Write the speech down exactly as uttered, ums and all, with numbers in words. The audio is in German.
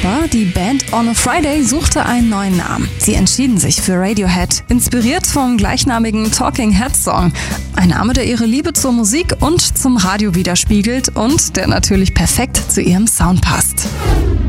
aber die Band On a Friday suchte einen neuen Namen. Sie entschieden sich für Radiohead, inspiriert vom gleichnamigen Talking Heads Song. Ein Name, der ihre Liebe zur Musik und zum Radio widerspiegelt und der natürlich perfekt zu ihrem Sound passt.